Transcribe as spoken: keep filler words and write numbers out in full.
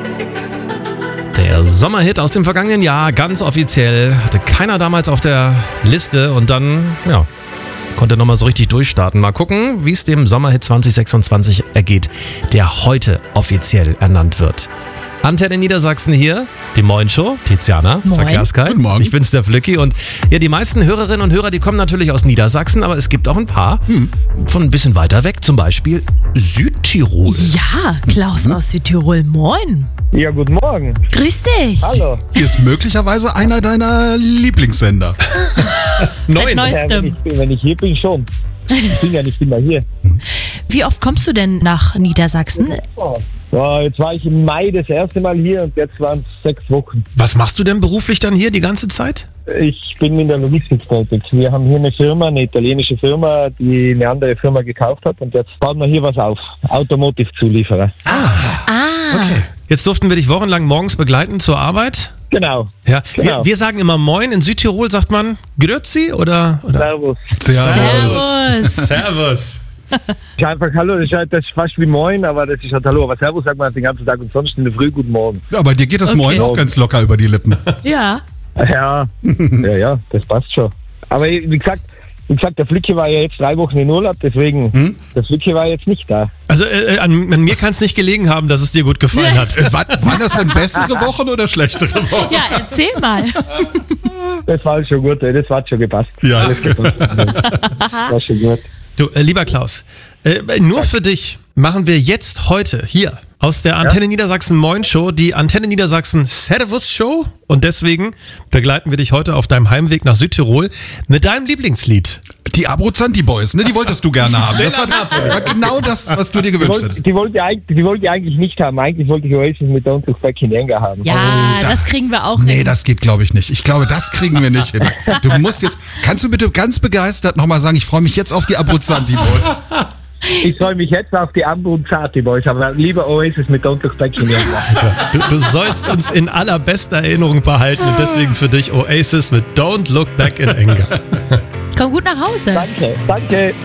Der Sommerhit aus dem vergangenen Jahr, ganz offiziell, hatte keiner damals auf der Liste und dann, ja, konnte nochmal so richtig durchstarten. Mal gucken, wie es dem Sommerhit zwanzig sechsundzwanzig ergeht, der heute offiziell ernannt wird. Antenne Niedersachsen hier, die Moin Show, Tiziana, Moin. Verkehrskai. Guten Morgen. Ich bin's, der Flücki. Und ja, die meisten Hörerinnen und Hörer, die kommen natürlich aus Niedersachsen, aber es gibt auch ein paar hm. von ein bisschen weiter weg, zum Beispiel Südtirol. Ja, Klaus aus Südtirol, moin. Ja, guten Morgen. Grüß dich. Hallo. Hier ist möglicherweise einer deiner Lieblingssender. Neun. Neu- Ja, wenn, ich, wenn ich hier bin, schon. Ich bin ja nicht immer hier. Wie oft kommst du denn nach Niedersachsen? Ja, jetzt war ich im Mai das erste Mal hier und jetzt waren es sechs Wochen. Was machst du denn beruflich dann hier die ganze Zeit? Ich bin in der Logistik tätig. Wir haben hier eine Firma, eine italienische Firma, die eine andere Firma gekauft hat und jetzt bauen wir hier was auf. Automotive-Zulieferer. Ah, Okay. Jetzt durften wir dich wochenlang morgens begleiten zur Arbeit. Genau. Ja, Genau. wir, wir sagen immer Moin. In Südtirol sagt man Grüezi oder? oder? Servus. Servus. Servus. Ist einfach Hallo, das ist, halt, das ist fast wie Moin, aber das ist halt Hallo. Aber Servus sagt man den ganzen Tag und sonst in der Früh Guten Morgen. Ja, bei dir geht das Okay. Moin auch ganz locker über die Lippen. Ja. Ja, ja, ja, das passt schon. Aber wie gesagt, wie gesagt, der Flicke war ja jetzt drei Wochen in Urlaub, deswegen, Hm? der Flicke war jetzt nicht da. Also äh, an, an mir kann es nicht gelegen haben, dass es dir gut gefallen hat. Äh, war, waren das denn bessere Wochen oder schlechtere Wochen? Ja, erzähl mal. Das war schon gut, das hat schon gepasst. Ja. Alles gepasst. Das war schon gut. Du, äh, lieber Klaus, äh, nur für dich machen wir jetzt heute hier aus der Antenne Niedersachsen Moin Show die Antenne Niedersachsen Servus Show und deswegen begleiten wir dich heute auf deinem Heimweg nach Südtirol mit deinem Lieblingslied. Die Abruzzanti Boys, ne? Die wolltest du gerne haben. Das war, war genau das, was du dir Die gewünscht wollte, hättest. die, wollte, eigentlich- die wollte ich eigentlich nicht haben. Eigentlich wollte ich Oasis mit Don't Look Back in Anger haben. Ja, das- das kriegen wir auch Nee, hin. das geht, glaube ich, nicht. Ich glaube, das kriegen wir nicht hin. Du musst jetzt, kannst du bitte ganz begeistert nochmal sagen, ich freue mich jetzt auf die Abruzzanti Boys. Ich freue mich jetzt auf die Abruzzanti Boys, aber lieber Oasis mit Don't Look Back in Anger. Du, du sollst uns in allerbester Erinnerung behalten und deswegen für dich Oasis mit Don't Look Back in Anger. Komm gut nach Hause. Danke, danke.